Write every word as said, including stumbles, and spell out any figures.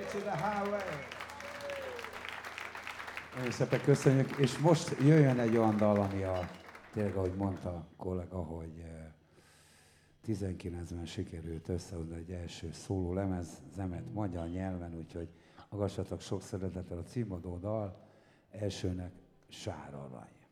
to the highway. Nagyon szépen köszönjük, és most jöjjön egy olyan dal, ami a, tényleg ahogy mondta a kollega, hogy tizenkilencben sikerült összehozni egy első szóló lemez, zemet magyar nyelven, úgyhogy hallgassatok sok szeretettel a címadó dal, elsőnek Sárarany.